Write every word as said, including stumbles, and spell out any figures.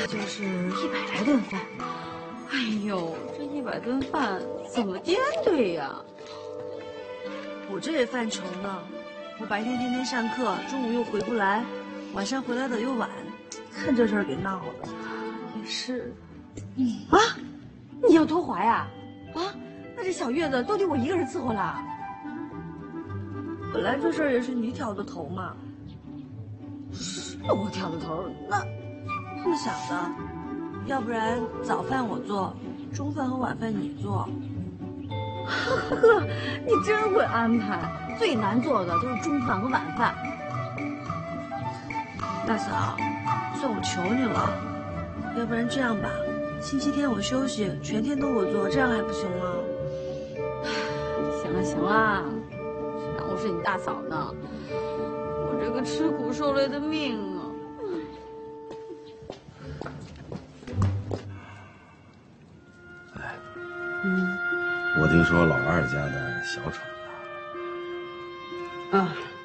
就是一百来顿饭。 哎呦，这一百顿饭怎么颠对呀？ 我这也犯愁呢，我白天天天上课，中午又回不来，晚上回来的又晚，看这事儿给闹的。 也是， 嗯啊，你要脱怀啊？啊，那这小月子都得我一个人伺候了。本来这事儿也是你挑的头嘛。是我挑的头，那这么想的，要不然早饭我做，中饭和晚饭你做。呵，你真会安排，最难做的就是中饭和晚饭。大嫂，算我求你了，要不然这样吧，星期天我休息，全天都我做，这样还不行吗？ 行了行了，谁让我是你大嫂呢？我这个吃苦受累的命啊！ 哎， 嗯， 我听说老二家的小闯啊。